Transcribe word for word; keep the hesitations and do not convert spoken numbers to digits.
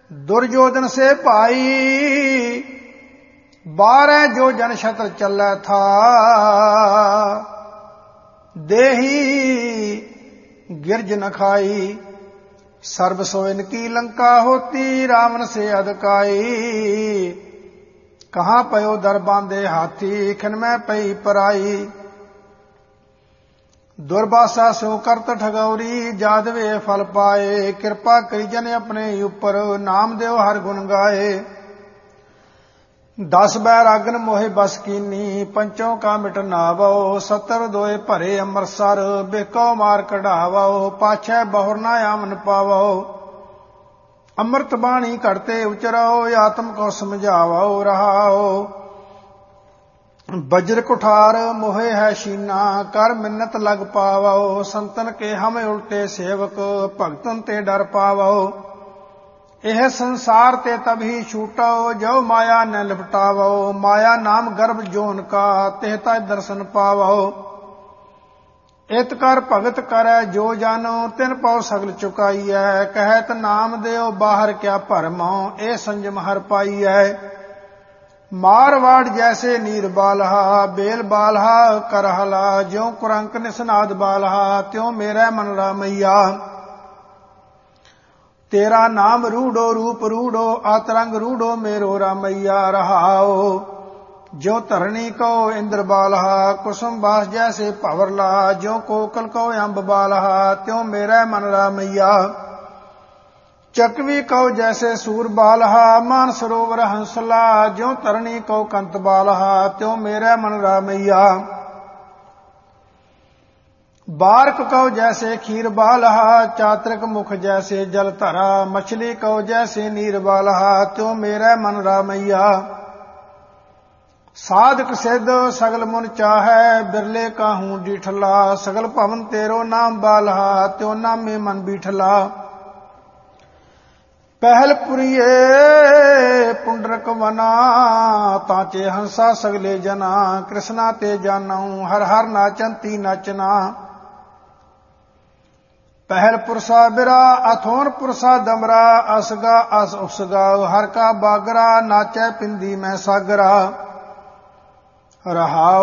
दुर्योधन से भाई बारह जो जन शत्र चलै था। देही गिरज न खाई सर्ब सोइन की लंका होती। रावण से अधकाई कहाँ पयो दर बांधे हाथी। खिन में पई पराई दुर्वासा सो करत ठगौरी। जादवे फल पाए कृपा करी जन अपने ऊपर। नाम देव हर गुण गाए दस बैरागन मोहे बस कीनी। पंचों का मिट नावो सतर दोए भरे अमरसर। बेको मार कढ़ावो पाछै बहुर ना आमन पावो। अमृत बाणी करते उचरो आत्म को समझावो रहाओ। बज्र कुठार मोहे है शीना कर मिन्नत लग पावो। संतन के हम उल्टे सेवक भगतन ते डर पावो। यह संसार ते तभी छूटो जो माया न लिपटावो। माया नाम गर्भ जोन का तेहता दर्शन पावो। इत कर भगत करे जो जानो तिन पाओ सगल चुकाई है। कहत नाम देव बाहर क्या भरमो ए संजम हर पाई है। मारवाड़ जैसे नीर बालहा बेल बालहा करहला। ज्यों कुरंक निसनाद बालहा त्यों मेरा मन रामैया। तेरा नाम रूढ़ो रूप रूढ़ो आतरंग रूढ़ो मेरो रामैया रहाओ। ज्यों धरणी को इंद्र बालहा कुसुम बास जैसे भंवरला। ज्यों कोकल को अम्ब बालहा त्यों मेरा मन रामैया। चकवी कौ जैसे सूर बालहा मान सरोवर हंसला। ज्यों तरणी को कंत बालहा त्यों मेरा मन रामैया। बारक कौ जैसे खीर बालहा चातृक मुख जैसे जल धरा। मछली कौ जैसे नीर बालहा त्यों मेरा मन रामैया। साधक सिद्ध सगल मुन चाहै बिरले काहू डीठला। सगल भवन तेरो नाम बालहा त्यों नामे मन बीठला। पहल पुरिये पुंडरक वना ताचे हंसा सगले जना। कृष्णा ते जानऊ हर हर नाचंती नाचना। पहल पुरसा बिरा अथोन पुरसा दमरा। असगा अस उसगा हर का बागरा नाचे पिंदी में सागरा रहा।